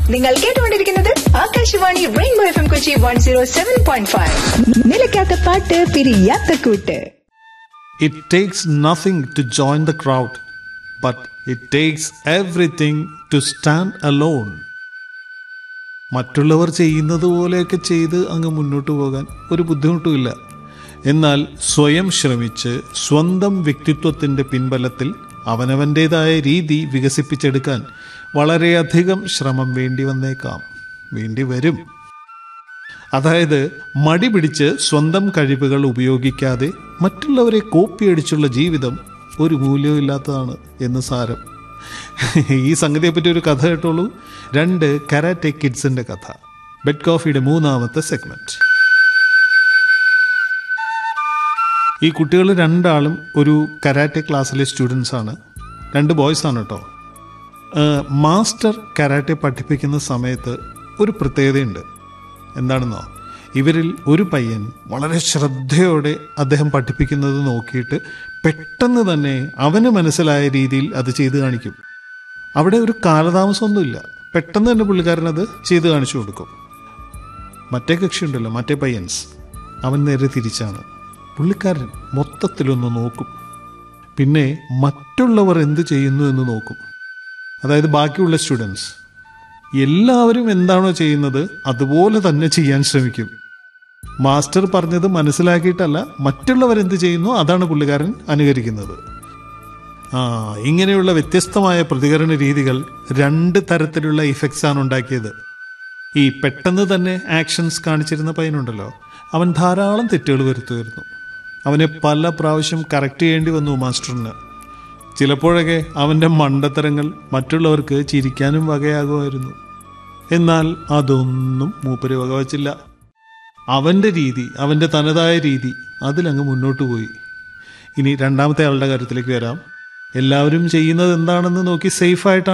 നിങ്ങൾ കേട്ടുകൊണ്ടിരിക്കുന്നത് Akashvani rainbow FM Kochi 107.5. നിലയ്ക്കാത്ത പാട്ട്, പിരിയാത്ത കൂട്ട്. It takes nothing to join the crowd, but it takes everything to stand alone. മറ്റുള്ളവർ ചെയ്യുന്നത് പോലെയൊക്കെ ചെയ്ത് അങ്ങ് മുന്നോട്ട് പോകാൻ ഒരു ബുദ്ധിമുട്ടുമില്ല. എന്നാൽ സ്വയം ശ്രമിച്ച് സ്വന്തം വ്യക്തിത്വത്തിൻ്റെ പിൻബലത്തിൽ അവനവൻ്റേതായ രീതി വികസിപ്പിച്ചെടുക്കാൻ വളരെയധികം ശ്രമം വേണ്ടി വരും. അതായത് മടി പിടിച്ച് സ്വന്തം കഴിവുകൾ ഉപയോഗിക്കാതെ മറ്റുള്ളവരെ കോപ്പിയടിച്ചുള്ള ജീവിതം ഒരു മൂല്യമില്ലാത്തതാണ് എന്ന് സാരം. ഈ സംഗതിയെപ്പറ്റി ഒരു കഥ കേട്ടോളൂ. 2 കരാറ്റെ കിഡ്സിൻ്റെ കഥ. Bed കോഫിയുടെ 3ാമത്തെ segment. ഈ കുട്ടികൾ 2 ആളും ഒരു കരാറ്റെ ക്ലാസ്സിലെ സ്റ്റുഡൻസ് ആണ്. 2 ബോയ്സ് ആണ് കേട്ടോ. മാസ്റ്റർ കരാട്ടെ പഠിപ്പിക്കുന്ന സമയത്ത് ഒരു പ്രത്യേകതയുണ്ട്. എന്താണെന്നോ, ഇവരിൽ ഒരു പയ്യൻ വളരെ ശ്രദ്ധയോടെ അദ്ദേഹം പഠിപ്പിക്കുന്നത് നോക്കിയിട്ട് പെട്ടെന്ന് തന്നെ അവന് മനസ്സിലായ രീതിയിൽ അത് ചെയ്ത് കാണിക്കും. അവിടെ ഒരു കാലതാമസമൊന്നുമില്ല, പെട്ടെന്ന് തന്നെ പുള്ളിക്കാരനത് ചെയ്ത് കാണിച്ചു കൊടുക്കും. മറ്റേ കക്ഷിയുണ്ടല്ലോ, മറ്റേ പയ്യൻസ്, അവൻ നേരെ തിരിച്ചാണ്. പുള്ളിക്കാരൻ മൊത്തത്തിലൊന്ന് നോക്കും, പിന്നെ മറ്റുള്ളവർ എന്ത് ചെയ്യുന്നു എന്ന് നോക്കും. അതായത് ബാക്കിയുള്ള സ്റ്റുഡൻസ് എല്ലാവരും എന്താണോ ചെയ്യുന്നത് അതുപോലെ തന്നെ ചെയ്യാൻ ശ്രമിക്കും. മാസ്റ്റർ പറഞ്ഞത് മനസ്സിലാക്കിയിട്ടല്ല, മറ്റുള്ളവരെന്ത് ചെയ്യുന്നു അതാണ് പുള്ളിക്കാരൻ അനുകരിക്കുന്നത്. ഇങ്ങനെയുള്ള വ്യത്യസ്തമായ പ്രതികരണ രീതികൾ 2 തരത്തിലുള്ള ഇഫക്ട്സ് ആണ് ഉണ്ടാക്കിയത്. ഈ പെട്ടെന്ന് തന്നെ ആക്ഷൻസ് കാണിച്ചിരുന്ന പയ്യനുണ്ടല്ലോ, അവൻ ധാരാളം തെറ്റുകൾ വരുത്തുമായിരുന്നു. അവനെ പല പ്രാവശ്യം കറക്റ്റ് ചെയ്യേണ്ടി വന്നു മാസ്റ്ററിന്. ചിലപ്പോഴൊക്കെ അവൻ്റെ മണ്ടത്തരങ്ങൾ മറ്റുള്ളവർക്ക് ചിരിക്കാനും വകയാകുമായിരുന്നു. എന്നാൽ അതൊന്നും മൂപ്പര് വകവച്ചില്ല. അവൻ്റെ രീതി, അവൻ്റെ തനതായ രീതി, അതിലങ്ങ് മുന്നോട്ട് പോയി. ഇനി 2ാമത്തെ ആളുടെ കാര്യത്തിലേക്ക് വരാം. എല്ലാവരും ചെയ്യുന്നത് എന്താണെന്ന് നോക്കി സേഫായിട്ടാണ്